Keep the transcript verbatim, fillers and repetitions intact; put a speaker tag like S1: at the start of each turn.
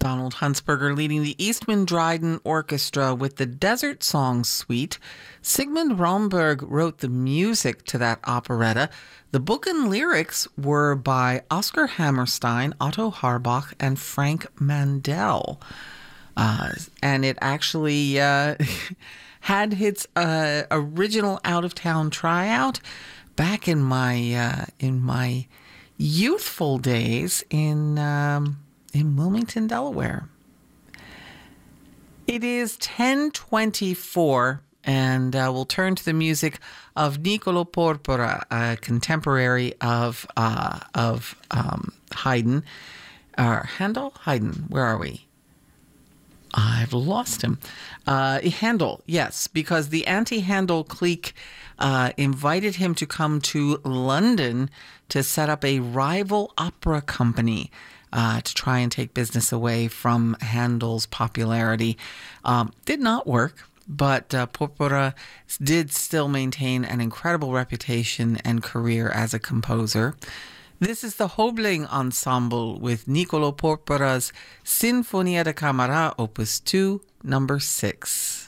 S1: Donald Huntsberger leading the Eastman Dryden Orchestra with the Desert Song Suite. Sigmund Romberg wrote the music to that operetta. The book and lyrics were by Oscar Hammerstein, Otto Harbach, and Frank Mandel. Uh, and it actually uh, had its uh, original out-of-town tryout back in my uh, in my youthful days in... Um, in Wilmington, Delaware. It is ten twenty-four, and uh, we'll turn to the music of Niccolò Porpora, a contemporary of uh, of um, Haydn. Or Handel? Haydn, where are we? I've lost him. Uh, Handel, yes, because the anti-Handel clique uh, invited him to come to London to set up a rival opera company. Uh, to try and take business away from Handel's popularity. Um, did not work, but uh, Porpora did still maintain an incredible reputation and career as a composer. This is the Hobling Ensemble with Niccolò Porpora's Sinfonia da Camera, Opus two, number six.